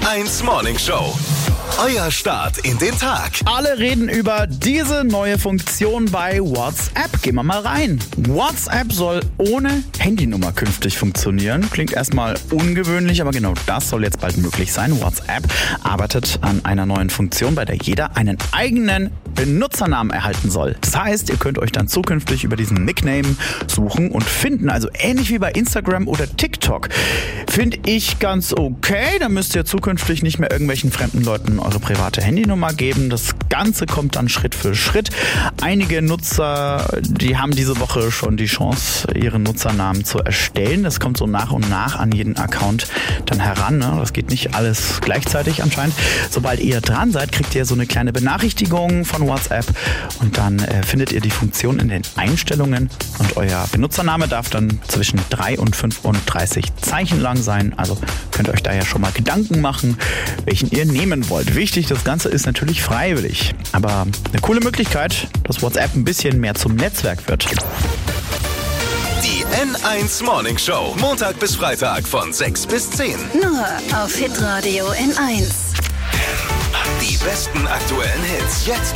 N1 Morning Show. Euer Start in den Tag. Alle reden über diese neue Funktion bei WhatsApp. Gehen wir mal rein. WhatsApp soll ohne Handynummer künftig funktionieren. Klingt erstmal ungewöhnlich, aber genau das soll jetzt bald möglich sein. WhatsApp arbeitet an einer neuen Funktion, bei der jeder einen eigenen Benutzernamen erhalten soll. Das heißt, ihr könnt euch dann zukünftig über diesen Nickname suchen und finden. Also ähnlich wie bei Instagram oder TikTok. Finde ich ganz okay. Da müsst ihr zukünftig nicht mehr irgendwelchen fremden Leuten eure private Handynummer geben. Das Ganze kommt dann Schritt für Schritt. Einige Nutzer, die haben diese Woche schon die Chance, ihren Nutzernamen zu erstellen. Das kommt so nach und nach an jeden Account dann heran. Ne? Das geht nicht alles gleichzeitig anscheinend. Sobald ihr dran seid, kriegt ihr so eine kleine Benachrichtigung von WhatsApp und dann findet ihr die Funktion in den Einstellungen und euer Benutzername darf dann zwischen 3 und 35 Zeichen lang sein. Also könnt ihr euch da ja schon mal Gedanken machen, welchen ihr nehmen wollt. Wichtig, das Ganze ist natürlich freiwillig, aber eine coole Möglichkeit, dass WhatsApp ein bisschen mehr zum Netzwerk wird. Die N1 Morning Show. Montag bis Freitag von 6 bis 10. Nur auf Hitradio N1. Die besten aktuellen Hits. Jetzt